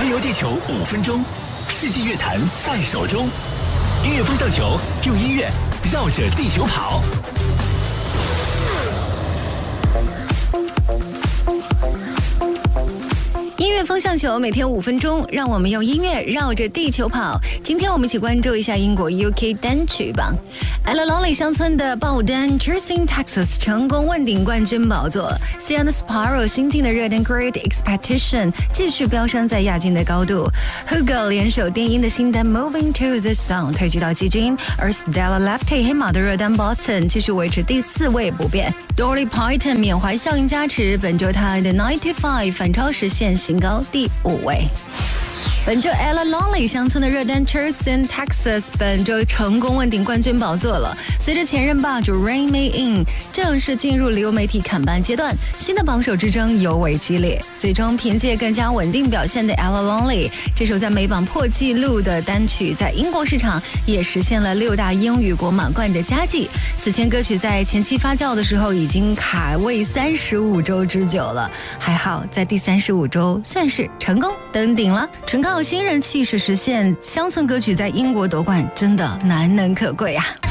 环游地球5分钟，世纪乐坛在手中。音乐风向球，用音乐绕着地球跑。 音乐风向球每天5分钟，让我们用音乐绕着地球跑。今天我们一起关注一下英国 UK 单曲榜。Ella Longley 乡村的爆单 Chasing Texas 成功问鼎冠军宝座。Sia and Sparrow 新晋的热单 Great Expectation 继续飙升在亚军的高度。Hugo 联手电音的新单 Moving to the Sun 退居到季军，而 Stella Lefty 黑马的热单 Boston 继续维持第4位不变。Dolly Parton 缅怀效应加持，本周她的95反超实现新高第5位。本周 Ella Longley 乡村的热单 Chasing Texas 本周成功问鼎冠军宝座了。随着前任霸主 Rain Me In 正式进入流媒体砍班阶段，新的榜首之争尤为激烈。最终凭借更加稳定表现的 Ella Longley 这首在美榜破纪录的单曲，在英国市场也实现了6大英语国满贯的佳绩。此前歌曲在前期发酵的时候已经卡位35周之久了，还好在第35周算是成功登顶了。纯靠新人气势实现乡村歌曲在英国夺冠，真的难能可贵啊。